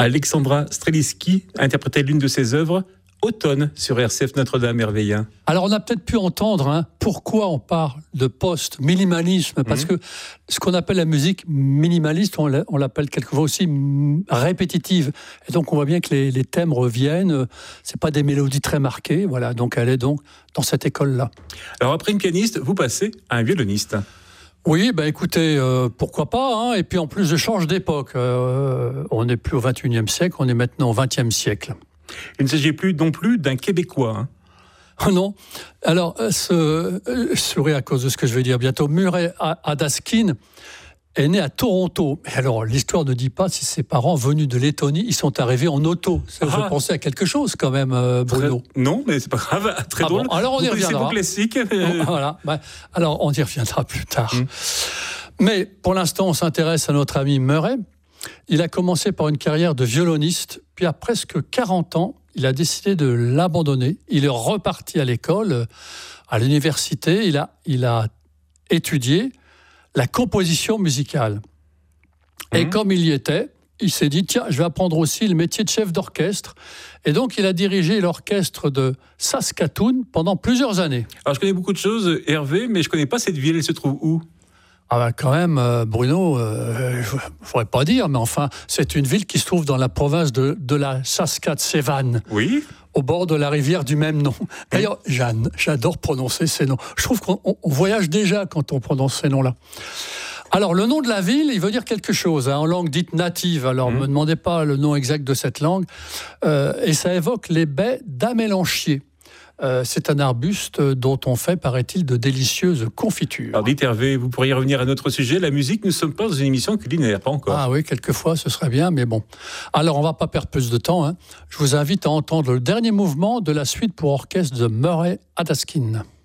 Alexandra Strelitzky interprétait l'une de ses œuvres, Automne, sur RCF Notre-Dame-Merveillin. Alors on a peut-être pu entendre pourquoi on parle de post-minimalisme, parce que ce qu'on appelle la musique minimaliste, on l'appelle quelquefois aussi répétitive. Et donc on voit bien que les thèmes reviennent, c'est pas des mélodies très marquées, voilà, donc elle est donc dans cette école-là. Alors après une pianiste, vous passez à un violoniste. Oui, écoutez, pourquoi pas, et puis en plus je change d'époque, on n'est plus au XXIe siècle, on est maintenant au XXe siècle. Il ne s'agit plus non plus d'un Québécois. Non. Alors, souris à cause de ce que je vais dire bientôt. Murray Adaskin est né à Toronto. Et alors, l'histoire ne dit pas si ses parents venus de Lettonie, ils sont arrivés en auto. Je pensais à quelque chose quand même, Bruno. Non, mais c'est pas grave. Très drôle. Bon, alors on y reviendra. C'est vos classiques. Voilà. Alors, on y reviendra plus tard. Mais pour l'instant, on s'intéresse à notre ami Murray. Il a commencé par une carrière de violoniste, puis à presque 40 ans, il a décidé de l'abandonner. Il est reparti à l'école, à l'université. Il a étudié la composition musicale. Et comme il y était, il s'est dit, tiens, je vais apprendre aussi le métier de chef d'orchestre. Et donc, il a dirigé l'orchestre de Saskatoon pendant plusieurs années. Alors, je connais beaucoup de choses, Hervé, mais je ne connais pas cette ville. Elle se trouve où ? Quand même, Bruno, je ne pourrais pas dire, mais enfin, c'est une ville qui se trouve dans la province de la Saskatchewan, oui, au bord de la rivière du même nom. D'ailleurs, j'adore prononcer ces noms. Je trouve qu'on voyage déjà quand on prononce ces noms-là. Alors, le nom de la ville, il veut dire quelque chose, en langue dite native. Alors, ne me demandez pas le nom exact de cette langue. Et ça évoque les baies d'Amélanchier. C'est un arbuste dont on fait, paraît-il, de délicieuses confitures. Alors dites Hervé, vous pourriez revenir à notre sujet, la musique, nous ne sommes pas dans une émission culinaire, pas encore. Ah oui, quelquefois ce serait bien, mais bon. Alors on ne va pas perdre plus de temps. Je vous invite à entendre le dernier mouvement de la suite pour orchestre de Murray Adaskin.